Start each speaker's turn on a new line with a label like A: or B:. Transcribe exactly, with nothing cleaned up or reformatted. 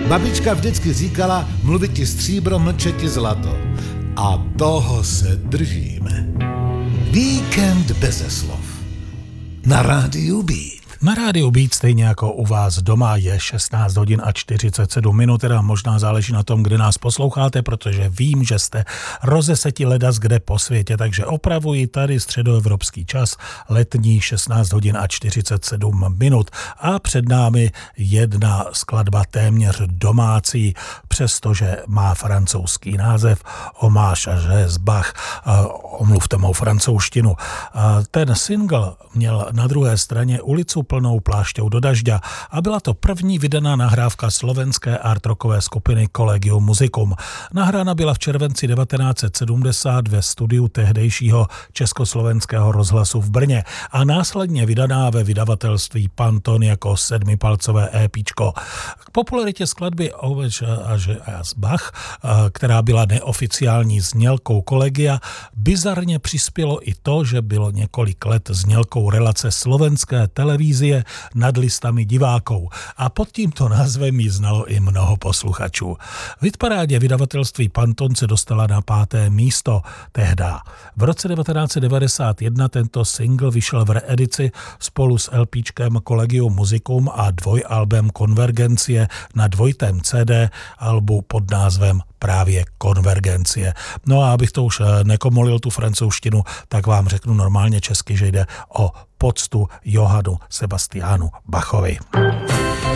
A: Babička vždycky říkala, mluvit ti stříbro, mlčet ti zlato. A toho se držíme. Víkend beze slov. Na rádiu Beat.
B: Na rádiu Beat stejně jako u vás doma je šestnáct hodin a čtyřicet sedm minut, teda možná záleží na tom, kde nás posloucháte, protože vím, že jste rozeseti ledas kde po světě, takže opravuji tady středoevropský čas, letní šestnáct hodin a čtyřicet sedm minut a před námi jedna skladba téměř domácí, přestože má francouzský název Hommage à Jacques Bach, omluvte mou francouzštinu. Ten single měl na druhé straně Ulicu plnou plášťou do dažďa a byla to první vydaná nahrávka slovenské art rockové skupiny Collegium Musicum. Nahrána byla v červenci devatenáct set sedmdesát ve studiu tehdejšího československého rozhlasu v Brně a následně vydaná ve vydavatelství Panton jako sedmipalcové épičko. K popularitě skladby Hommage à Jacques Bach, která byla neoficiální znělkou Collegia, bizarně přispělo i to, že bylo několik let znělkou relace slovenské televize nad listami diváků a pod tímto názvem ji znalo i mnoho posluchačů. V hitparádě vydavatelství Panton se dostala na páté místo tehda. V roce devatenáct set devadesát jedna tento single vyšel v reedici spolu s LPčkem Collegium Musicum a dvojalbem Konvergencie na dvojitém C D albu pod názvem právě Konvergencie. No a abych to už nekomolil tu francouzštinu, tak vám řeknu normálně česky, že jde o poctu Johannu Sebastianu Bachovi.